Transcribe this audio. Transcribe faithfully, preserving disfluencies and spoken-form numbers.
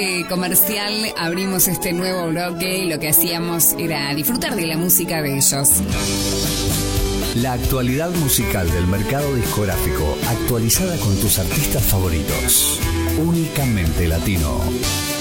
Eh, comercial abrimos este nuevo bloque y lo que hacíamos era disfrutar de la música de ellos. La actualidad musical del mercado discográfico, actualizada con tus artistas favoritos. Únicamente Latino.